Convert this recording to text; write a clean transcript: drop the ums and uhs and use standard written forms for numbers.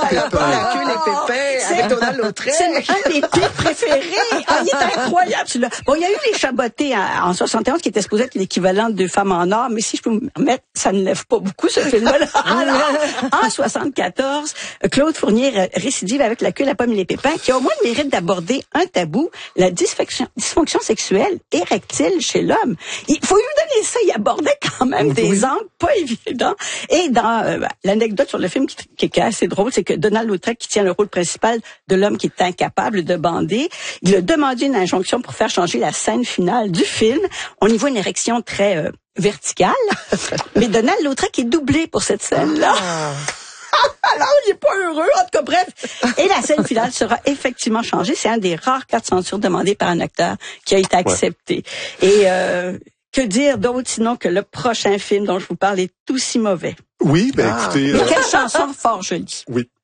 Pépin. La queue, les pépins, avec Donald Lautrec. C'est un des pires préférés. Ah, il est incroyable, celui-là. Bon, il y a eu Les Chabotés en 71, qui était supposé être l'équivalent de Deux femmes en or, mais si je peux me permettre, ça ne lève pas beaucoup, ce film-là. Alors, en 74, Claude Fournier récidive avec La queue, la pomme et les pépins, qui a au moins le mérite d'aborder un tabou, la dysfonction sexuelle érectile chez l'homme. Il faut lui donner ça, il abordait quand même des angles pas évidents. Et dans l'anecdote sur le film qui est assez drôle, c'est que Donald Lautrec, qui tient le rôle principal de l'homme qui est incapable de bander, il a demandé une injonction pour faire changer la scène finale du film. On y voit une érection très verticale, mais Donald Lautrec est doublé pour cette scène-là. Alors, il est pas heureux, en tout cas, bref. Et la scène finale sera effectivement changée. C'est un des rares cas de censure demandés par un acteur qui a été accepté. Et que dire d'autre sinon que le prochain film dont je vous parle est aussi mauvais? Oui, écoutez... Mais quelle chanson fort jolie. Oui.